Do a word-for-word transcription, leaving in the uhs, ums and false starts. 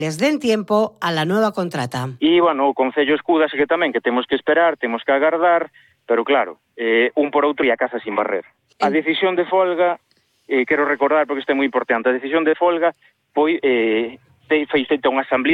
les den tiempo a la nueva contrata. E, bueno, o Concello escúdase que tamén que temos que esperar, temos que agardar, pero claro, eh, un por outro e a casa sin barrer. A decisión de folga, eh, quero recordar, porque isto é moi importante, a decisión de folga foi eh, foi feita unha asamblea